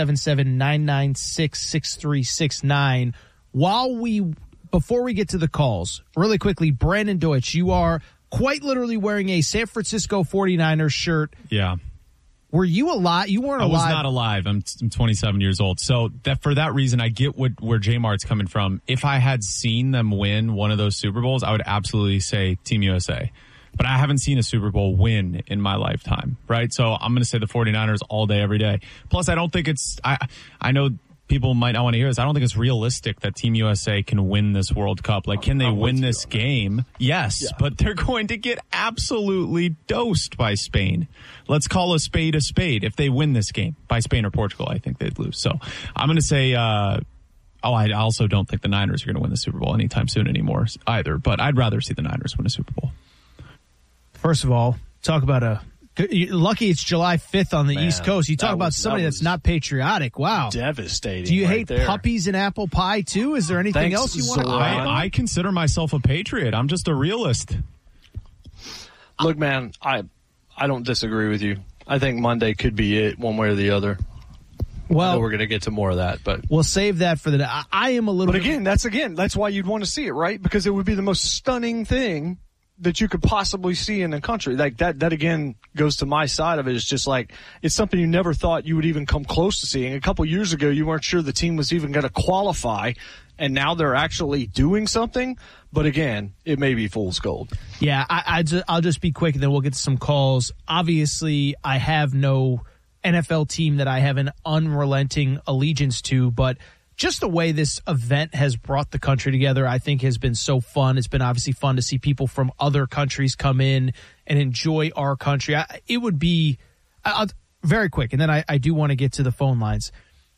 1-877-996-6369. Before we get to the calls, really quickly, Brandon Deutsch, you are quite literally wearing a San Francisco 49ers shirt. Yeah. Were you alive? You weren't alive. I was not alive. I'm 27 years old. So for that reason, I get where J-Mart's coming from. If I had seen them win one of those Super Bowls, I would absolutely say Team USA. But I haven't seen a Super Bowl win in my lifetime, right? So I'm going to say the 49ers all day, every day. Plus, I don't think I know people might not want to hear this. I don't think it's realistic that Team USA can win this World Cup. Like, can they win this game? Yes, but they're going to get absolutely dosed by Spain. Let's call a spade a spade. If they win this game by Spain or Portugal, I think they'd lose. So I'm going to say, I also don't think the Niners are going to win the Super Bowl anytime soon anymore either, but I'd rather see the Niners win a Super Bowl. First of all, talk about lucky it's July 5th on the East Coast. You talk about somebody that's not patriotic. Wow. Devastating. Do you hate there. puppies and apple pie, too? Is there anything else you want to add? I consider myself a patriot. I'm just a realist. Look, man, I don't disagree with you. I think Monday could be it one way or the other. Well, I know we're going to get to more of that, but we'll save that for the day. I am a little But that's why you'd want to see it, right? Because it would be the most stunning thing that you could possibly see in a country. Like that again goes to my side of it. It's just like, it's something you never thought you would even come close to seeing. A couple years ago, you weren't sure the team was even going to qualify, and now they're actually doing something. But again, it may be fool's gold. Yeah, I'll just be quick, and then we'll get to some calls. Obviously, I have no NFL team that I have an unrelenting allegiance to, but just the way this event has brought the country together, I think has been so fun. It's been obviously fun to see people from other countries come in and enjoy our country. It would be very quick, and then I do want to get to the phone lines.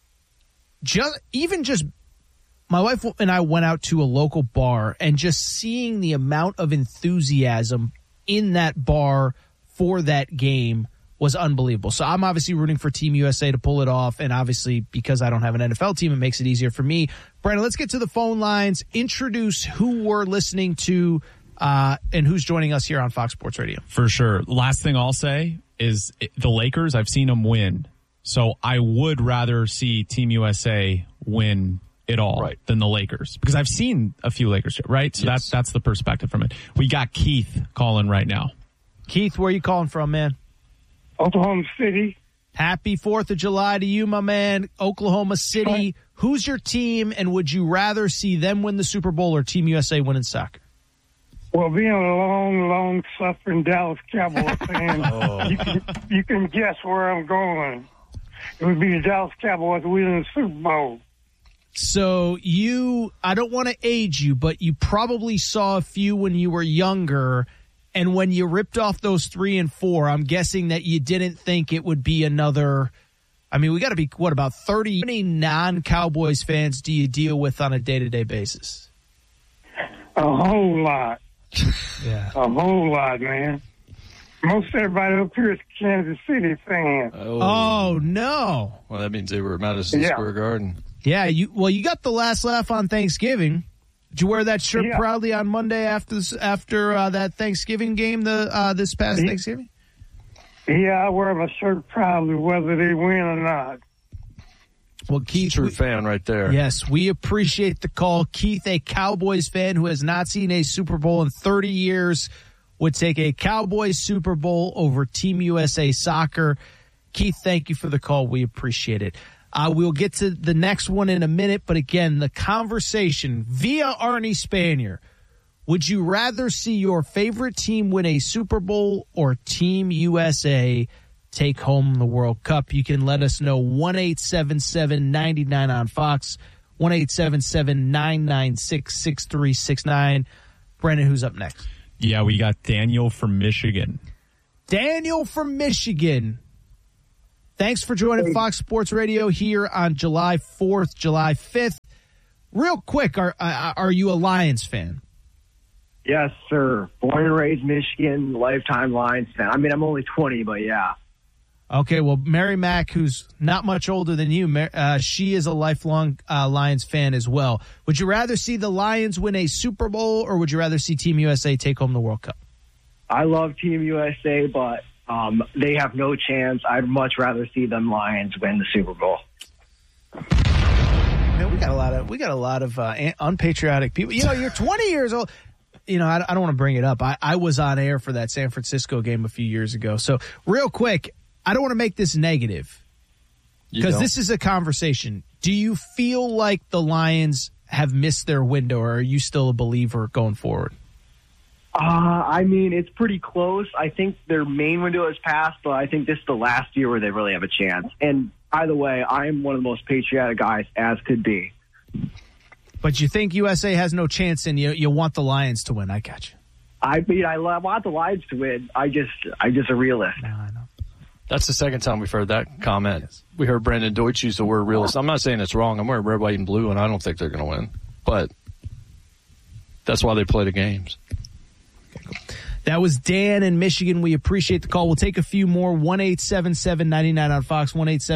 My wife and I went out to a local bar, and just seeing the amount of enthusiasm in that bar for that game was unbelievable. So I'm obviously rooting for Team USA to pull it off, and obviously because I don't have an NFL team, it makes it easier for me. Brandon, let's get to the phone lines. Introduce who we're listening to and who's joining us here on Fox Sports Radio. For sure. Last thing I'll say is the Lakers, I've seen them win. So I would rather see Team USA win it all than the Lakers, because I've seen a few Lakers, right? So that's the perspective from it. We got Keith calling right now. Keith, where are you calling from, man? Oklahoma City. Happy 4th of July to you, my man. Oklahoma City. Who's your team, and would you rather see them win the Super Bowl or Team USA win in soccer? Well, being a long suffering Dallas Cowboys fan, you can guess where I'm going. It would be the Dallas Cowboys winning the Super Bowl. So I don't want to age you, but you probably saw a few when you were younger. And when you ripped off those 3 and 4, I'm guessing that you didn't think it would be another. I mean, we got to be, about 30? How many non-Cowboys fans do you deal with on a day-to-day basis? A whole lot. Yeah. A whole lot, man. Most everybody up here is Kansas City fans. Oh, no. Well, that means they were at Madison Square Garden. Yeah, you got the last laugh on Thanksgiving. Did you wear that shirt proudly on Monday after that Thanksgiving game this past Thanksgiving? Yeah, I wear my shirt proudly whether they win or not. Well, Keith, true fan right there. Yes, we appreciate the call. Keith, a Cowboys fan who has not seen a Super Bowl in 30 years, would take a Cowboys Super Bowl over Team USA soccer. Keith, thank you for the call. We appreciate it. We'll get to the next one in a minute, but again, the conversation via Arnie Spanier. Would you rather see your favorite team win a Super Bowl or Team USA take home the World Cup? You can let us know 1-877-99 on Fox, 1-877-996-6369. Brendan, who's up next? Yeah, we got Daniel from Michigan. Daniel from Michigan. Thanks for joining Fox Sports Radio here on July 4th, July 5th. Real quick, are you a Lions fan? Yes, sir. Born and raised Michigan, lifetime Lions fan. I mean, I'm only 20, but yeah. Okay, well, Mary Mack, who's not much older than you, she is a lifelong Lions fan as well. Would you rather see the Lions win a Super Bowl, or would you rather see Team USA take home the World Cup? I love Team USA, but they have no chance. I'd much rather see them Lions win the Super Bowl. Man, we got a lot of unpatriotic people. You know, you're 20 years old. You know, I don't want to bring it up. I was on air for that San Francisco game a few years ago. So real quick, I don't want to make this negative because this is a conversation. Do you feel like the Lions have missed their window, or are you still a believer going forward? I mean, it's pretty close. I think their main window has passed, but I think this is the last year where they really have a chance. And either way, I'm one of the most patriotic guys as could be. But you think USA has no chance, and you want the Lions to win. I got you. I want the Lions to win. I just a realist. No, I know. That's the second time we've heard that comment. Yes. We heard Brandon Deutsch use the word realist. I'm not saying it's wrong. I'm wearing red, white, and blue, and I don't think they're going to win. But that's why they play the games. Okay, cool. That was Dan in Michigan. We appreciate the call. We'll take a few more. 1-877-99 on Fox,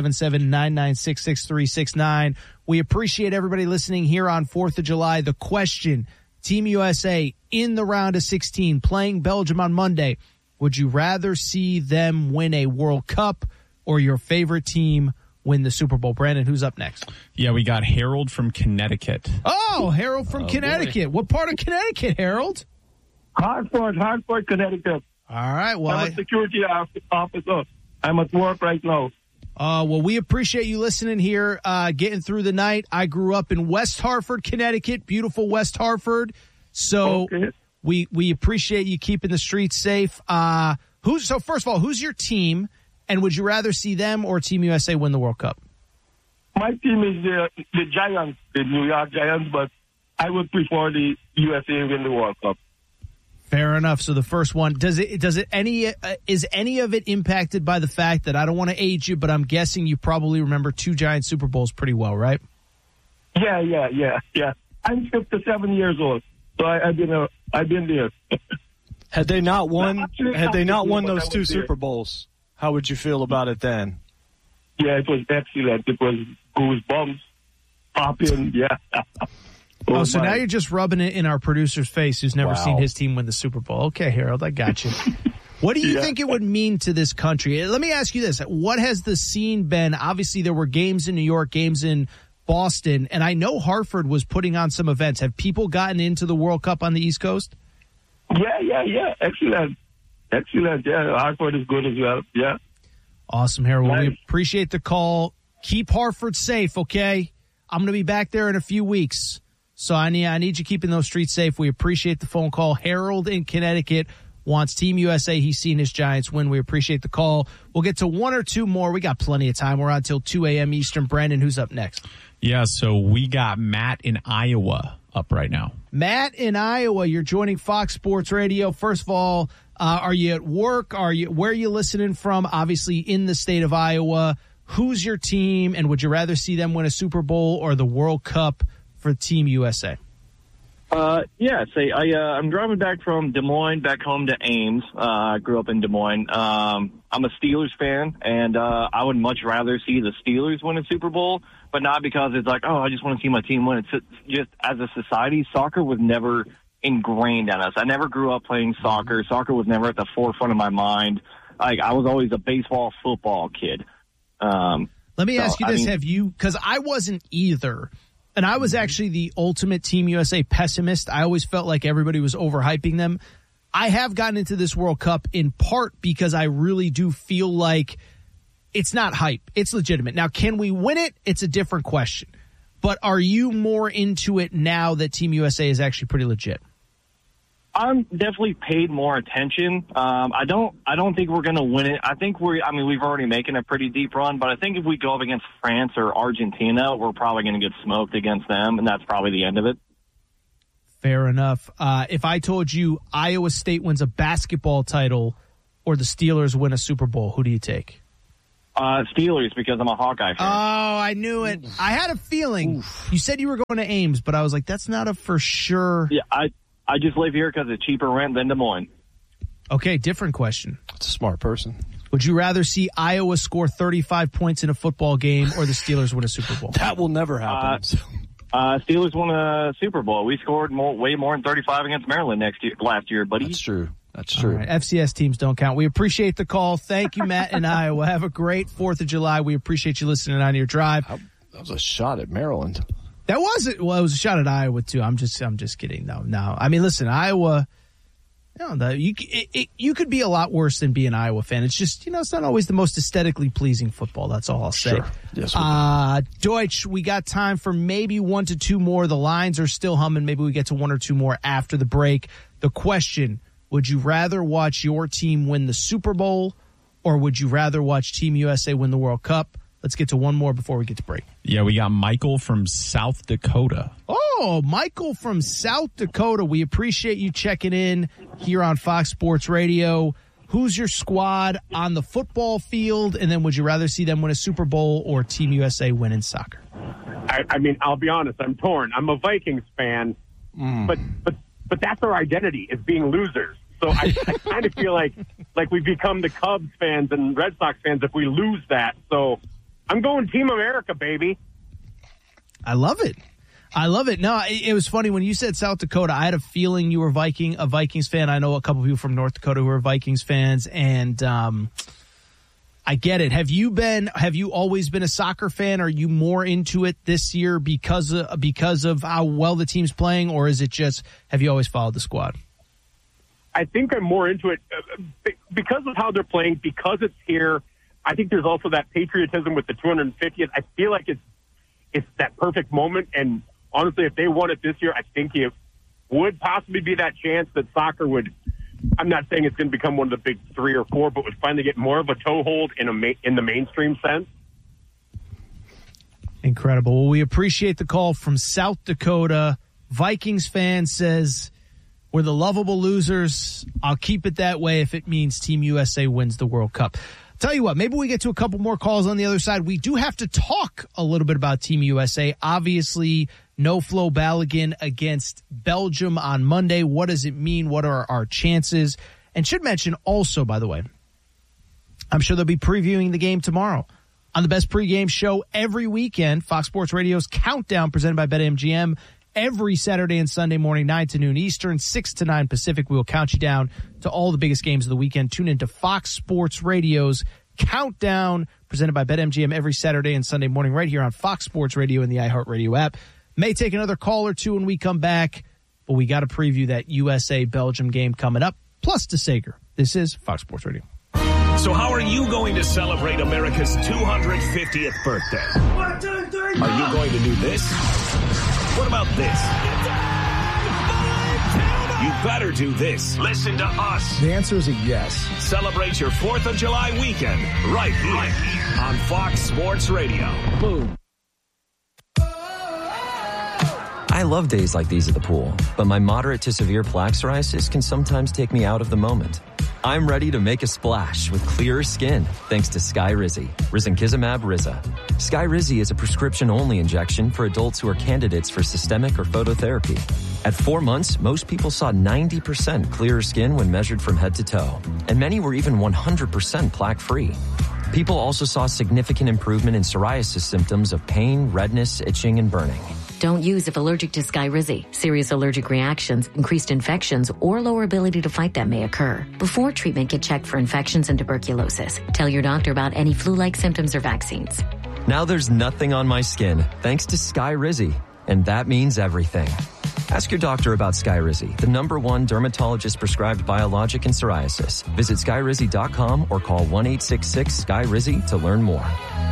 1-877-996-6369. We appreciate everybody listening here on 4th of July. The question, Team USA in the round of 16, playing Belgium on Monday. Would you rather see them win a World Cup or your favorite team win the Super Bowl? Brandon, who's up next? Yeah, we got Harold from Connecticut. Oh, Harold from Connecticut. Boy. What part of Connecticut, Harold? Hartford, Connecticut. All right. Well, I'm a security officer. I'm at work right now. Well, we appreciate you listening here, getting through the night. I grew up in West Hartford, Connecticut, beautiful West Hartford. So we appreciate you keeping the streets safe. So first of all, who's your team, and would you rather see them or Team USA win the World Cup? My team is the Giants, the New York Giants, but I would prefer the USA win the World Cup. Fair enough. So the first one, is any of it impacted by the fact that I don't want to age you, but I'm guessing you probably remember 2 Giant Super Bowls pretty well, right? Yeah. I'm 57 years old, so I've been there. Had they not won those 2 Super Bowls, how would you feel about it then? Yeah, it was excellent. It was goosebumps popping. Yeah. So now you're just rubbing it in our producer's face who's never seen his team win the Super Bowl. Okay, Harold, I got you. What do you think it would mean to this country? Let me ask you this. What has the scene been? Obviously, there were games in New York, games in Boston, and I know Hartford was putting on some events. Have people gotten into the World Cup on the East Coast? Yeah. Excellent. Yeah, Hartford is good as well. Yeah. Awesome, Harold. Well, we appreciate the call. Keep Hartford safe, okay? I'm going to be back there in a few weeks. So I need you keeping those streets safe. We appreciate the phone call. Harold in Connecticut wants Team USA. He's seen his Giants win. We appreciate the call. We'll get to 1 or 2 more. We got plenty of time. We're on till 2 a.m. Eastern. Brandon, who's up next? Yeah, so we got Matt in Iowa up right now. Matt in Iowa, you're joining Fox Sports Radio. First of all, are you at work? Where are you listening from? Obviously in the state of Iowa. Who's your team, and would you rather see them win a Super Bowl or the World Cup for Team USA? I'm driving back from Des Moines back home to Ames. I grew up in Des Moines. I'm a Steelers fan, and I would much rather see the Steelers win a Super Bowl, but not because it's like, I just want to see my team win. It's just as a society, soccer was never ingrained in us. I never grew up playing soccer. Soccer was never at the forefront of my mind. I was always a baseball, football kid. Let me ask you this. Because I wasn't either. And I was actually the ultimate Team USA pessimist. I always felt like everybody was overhyping them. I have gotten into this World Cup in part because I really do feel like it's not hype. It's legitimate. Now, can we win it? It's a different question. But are you more into it now that Team USA is actually pretty legit? I'm definitely paid more attention. I don't think we're going to win it. I think we've already making a pretty deep run, but I think if we go up against France or Argentina, we're probably going to get smoked against them, and that's probably the end of it. Fair enough. If I told you Iowa State wins a basketball title or the Steelers win a Super Bowl, who do you take? Steelers, because I'm a Hawkeye fan. Oh, I knew it. I had a feeling. Oof. You said you were going to Ames, but I was like, that's not a for sure. Yeah, I just live here because it's cheaper rent than Des Moines. Okay, different question. That's a smart person. Would you rather see Iowa score 35 points in a football game or the Steelers win a Super Bowl? That will never happen. Steelers won a Super Bowl. We scored way more than 35 against Maryland last year, buddy. That's true. All right, FCS teams don't count. We appreciate the call. Thank you, Matt in Iowa. Have a great 4th of July. We appreciate you listening on your drive. That was a shot at Maryland. That wasn't. Well, it was a shot at Iowa too. I'm just kidding. No. I mean, listen, Iowa. You could be a lot worse than being an Iowa fan. It's just it's not always the most aesthetically pleasing football. That's all I'll say. Sure. Yes. Deutsch, we got time for maybe 1 to 2 more. The lines are still humming. Maybe we get to 1 or 2 more after the break. The question: would you rather watch your team win the Super Bowl, or would you rather watch Team USA win the World Cup? Let's get to one more before we get to break. Yeah, we got Michael from South Dakota. Oh, Michael from South Dakota. We appreciate you checking in here on Fox Sports Radio. Who's your squad on the football field? And then would you rather see them win a Super Bowl or Team USA win in soccer? I mean, I'll be honest. I'm torn. I'm a Vikings fan, but that's our identity, is being losers. So I kind of feel like we become the Cubs fans and Red Sox fans if we lose that. So I'm going Team America, baby. I love it. No, it was funny when you said South Dakota. I had a feeling you were a Vikings fan. I know a couple people from North Dakota who are Vikings fans, and I get it. Have you always been a soccer fan? Are you more into it this year because of how well the team's playing, or is it just have you always followed the squad? I think I'm more into it because of how they're playing, because it's here. I think there's also that patriotism with the 250th. I feel like it's that perfect moment. And honestly, if they won it this year, I think it would possibly be that chance that soccer would. I'm not saying it's going to become one of the big 3 or 4, but would finally get more of a toehold in the mainstream sense. Incredible. Well, we appreciate the call from South Dakota. Vikings fan says, we're the lovable losers. I'll keep it that way if it means Team USA wins the World Cup. Tell you what, maybe we get to a couple more calls on the other side. We do have to talk a little bit about Team USA. Obviously, no Flo Balogun against Belgium on Monday. What does it mean? What are our chances? And should mention also, by the way, I'm sure they'll be previewing the game tomorrow on the best pregame show every weekend, Fox Sports Radio's Countdown, presented by BetMGM. Every Saturday and Sunday morning, 9 to noon Eastern, 6 to 9 Pacific. We will count you down to all the biggest games of the weekend. Tune into Fox Sports Radio's Countdown, presented by BetMGM every Saturday and Sunday morning right here on Fox Sports Radio and the iHeartRadio app. May take another call or two when we come back, but we got to preview that USA-Belgium game coming up, plus DeSager. This is Fox Sports Radio. So how are you going to celebrate America's 250th birthday? 1, 2, 3, Are you going to do this? What about this? You better do this. Listen to us. The answer is a yes. Celebrate your 4th of July weekend right here on Fox Sports Radio. Boom. I love days like these at the pool, but my moderate to severe plaque psoriasis can sometimes take me out of the moment. I'm ready to make a splash with clearer skin thanks to Skyrizi, Risankizumab Riza. Skyrizi is a prescription-only injection for adults who are candidates for systemic or phototherapy. At 4 months, most people saw 90% clearer skin when measured from head to toe, and many were even 100% plaque-free. People also saw significant improvement in psoriasis symptoms of pain, redness, itching, and burning. Don't use if allergic to Skyrizi. Serious allergic reactions, increased infections, or lower ability to fight them may occur. Before treatment, get checked for infections and tuberculosis. Tell your doctor about any flu-like symptoms or vaccines. Now there's nothing on my skin thanks to Skyrizi, and that means everything. Ask your doctor about Skyrizi, the #1 dermatologist prescribed biologic in psoriasis. Visit Skyrizi.com or call 1-866-SKYRIZI to learn more.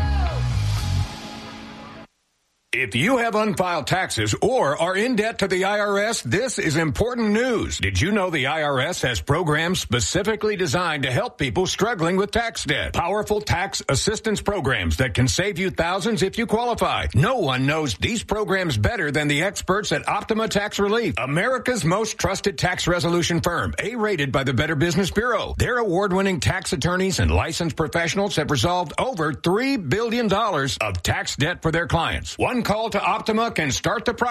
If you have unfiled taxes or are in debt to the IRS, this is important news. Did you know the IRS has programs specifically designed to help people struggling with tax debt? Powerful tax assistance programs that can save you thousands if you qualify. No one knows these programs better than the experts at Optima Tax Relief, America's most trusted tax resolution firm, A-rated by the Better Business Bureau. Their award-winning tax attorneys and licensed professionals have resolved over $3 billion of tax debt for their clients. One call to Optima can start the process.